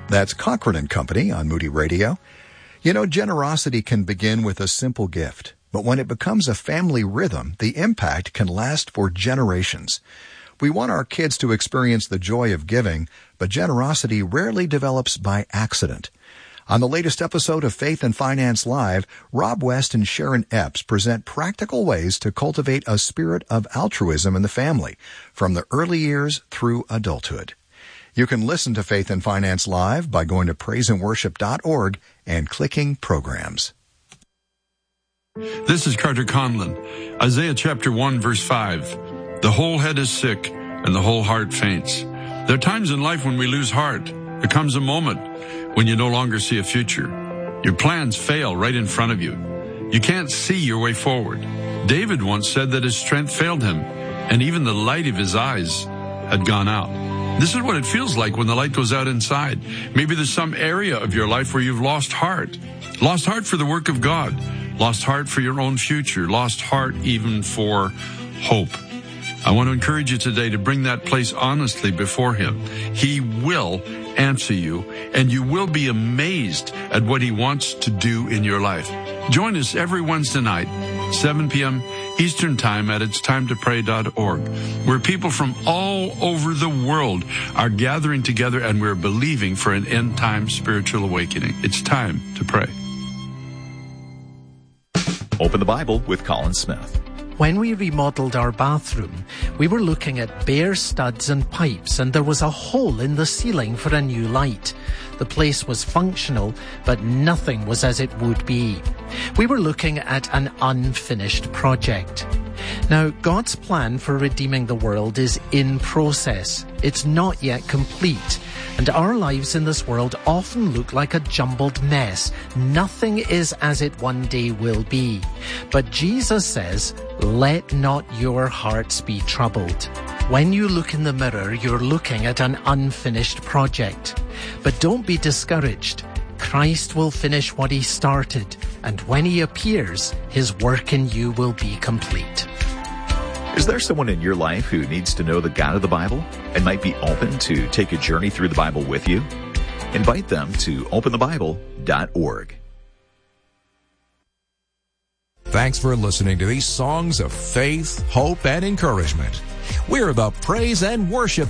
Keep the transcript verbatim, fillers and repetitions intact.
That's Cochran and Company on Moody Radio. You know, generosity can begin with a simple gift, but when it becomes a family rhythm, the impact can last for generations. We want our kids to experience the joy of giving, but generosity rarely develops by accident. On the latest episode of Faith and Finance Live, Rob West and Sharon Epps present practical ways to cultivate a spirit of altruism in the family, from the early years through adulthood. You can listen to Faith and Finance Live by going to praise and worship dot org and clicking Programs. This is Carter Conlon. Isaiah chapter one, verse five. The whole head is sick, and the whole heart faints. There are times in life when we lose heart. There comes a moment when you no longer see a future. Your plans fail right in front of you. You can't see your way forward. David once said that his strength failed him, and even the light of his eyes had gone out. This is what it feels like when the light goes out inside. Maybe there's some area of your life where you've lost heart. Lost heart for the work of God. Lost heart for your own future. Lost heart even for hope. I want to encourage you today to bring that place honestly before Him. He will answer you, and you will be amazed at what He wants to do in your life. Join us every Wednesday night, seven p.m. Eastern Time at its time to pray dot org, where people from all over the world are gathering together, and we're believing for an end-time spiritual awakening. It's time to pray. Open the Bible with Colin Smith. When we remodeled our bathroom, we were looking at bare studs and pipes, and there was a hole in the ceiling for a new light. The place was functional, but nothing was as it would be. We were looking at an unfinished project. Now, God's plan for redeeming the world is in process. It's not yet complete. And our lives in this world often look like a jumbled mess. Nothing is as it one day will be. But Jesus says, "Let not your hearts be troubled." When you look in the mirror, you're looking at an unfinished project. But don't be discouraged. Christ will finish what He started, and when He appears, His work in you will be complete. Is there someone in your life who needs to know the God of the Bible and might be open to take a journey through the Bible with you? Invite them to open the bible dot org. Thanks for listening to these songs of faith, hope, and encouragement. We're the Praise and Worship